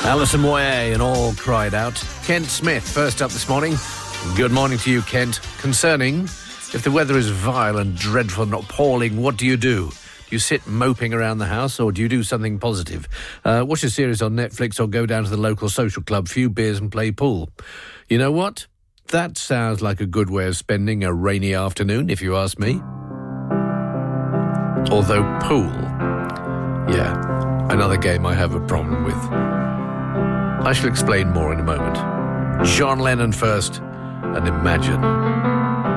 Alison Moyet and All Cried Out. Kent Smith, first up this morning. Good morning to you, Kent. Concerning, if the weather is vile and dreadful and appalling, what do you do? Do you sit moping around the house, or do you do something positive? Watch a series on Netflix or go down to the local social club, few beers and play pool. You know what? That sounds like a good way of spending a rainy afternoon, if you ask me. Although pool, yeah, another game I have a problem with. I shall explain more in a moment. John Lennon first, and Imagine.